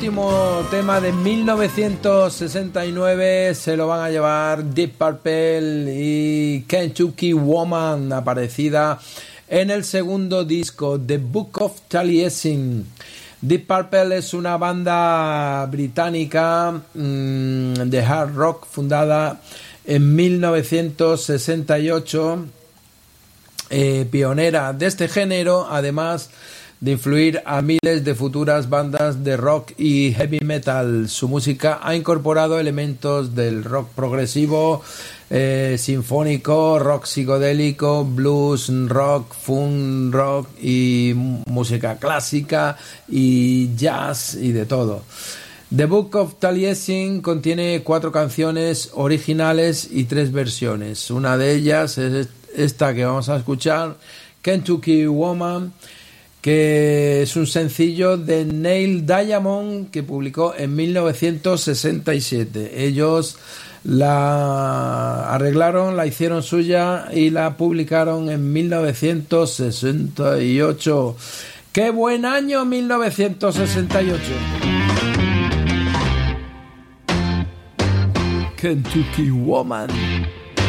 último tema de 1969 se lo van a llevar Deep Purple y Kentucky Woman, aparecida en el segundo disco, The Book of Taliesin. Deep Purple es una banda británica de hard rock fundada en 1968, pionera de este género, además de influir a miles de futuras bandas de rock y heavy metal. Su música ha incorporado elementos del rock progresivo, sinfónico, rock psicodélico, blues rock, funk rock y música clásica y jazz y de todo. The Book of Taliesin contiene 4 canciones originales y 3 versiones. Una de ellas es esta que vamos a escuchar, Kentucky Woman, que es un sencillo de Neil Diamond que publicó en 1967. Ellos la arreglaron, la hicieron suya y la publicaron en 1968. ¡Qué buen año 1968! Kentucky Woman.